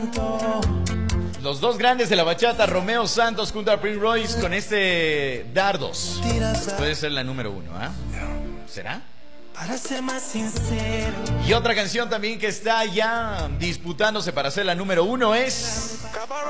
Los dos grandes de la bachata, Romeo Santos junto a Prince Royce con este Dardos. Puede ser la número 1, ¿ah? ¿Será? Para ser más sincero. Y otra canción también que está ya disputándose para ser la número 1 es